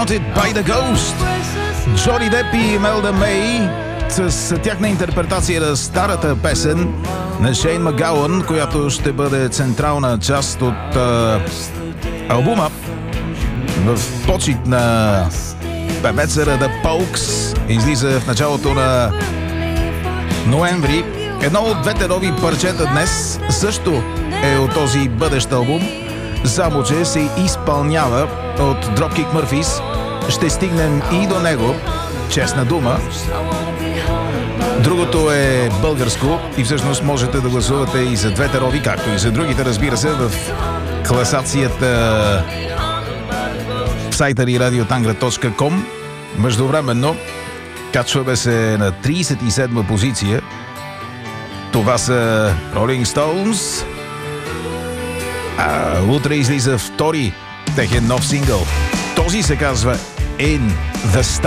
Haunted by the Ghost. Джони Деп и Мелда Мей с тяхна интерпретация на старата песен на Шейн Магауън, която ще бъде централна част от албума в почит на певеца The Pogues. Излиза в началото на ноември. Едно от двете нови парчета днес също е от този бъдещ албум, само че се изпълнява от Dropkick Murphys. Ще стигнем и до него, честна дума. Другото е българско и всъщност можете да гласувате и за двете рови, както и за другите, разбира се, в класацията в сайта ни radiotangra.com. Междувременно качваме се на 37-ма позиция. Това са Rolling Stones. А утре излиза втори техен нов сингъл. Този се казва In the Stars.